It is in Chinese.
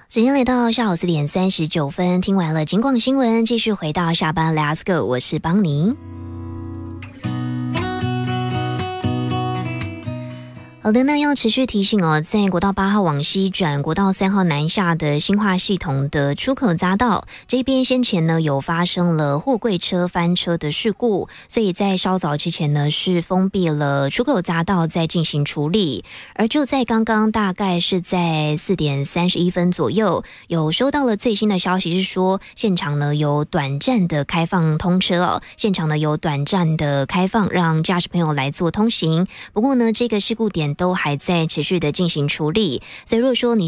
时间来到下午4:39，听完了警广新闻，继续回到下班 Let's go， 我是邦尼。好的，那要持续提醒哦，在国道8号往西转国道3号南下的新化系统的出口匝道这边，先前呢有发生了货柜车翻车的事故，所以在稍早之前呢是封闭了出口匝道在进行处理。而就在刚刚大概是在4:31左右，有收到了最新的消息是说，现场呢有短暂的开放通车哦，现场呢有短暂的开放让驾驶朋友来做通行。不过呢，这个事故点都还在持续的进行处理，所以如果说你